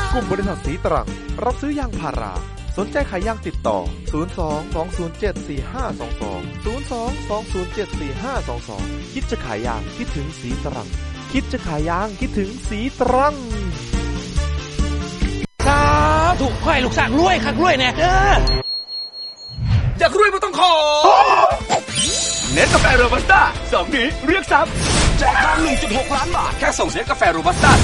กลุ่มบริษัทสีตรังรับซื้อยางพาราสนใจขายยางติดต่อ02-207-4522 คิดจะขายยางคิดถึงสีตรังคิดจะขายยางคิดถึงสีตรังถูกค่อยลูกสร้างรวยคักรวยแน่เด้ออยากรวยไม่ต้องขอเน็ตกาแฟโรบัสต้า2นี้เรียกทรัพย์แจกทาง 1.6 ล้านบาทแค่ส่งเน็ตกาแฟโรบัสต้า